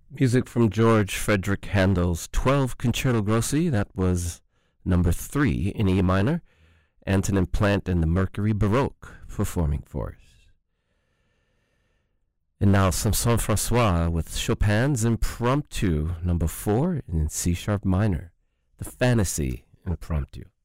Music from George Frederick Handel's 12 Concerto Grossi. That was number 3 in E minor. Antonin Plant and the Mercury Baroque performing for us. And now some Saint-François with Chopin's Impromptu, number 4 in C-sharp minor. The Fantasy Impromptu.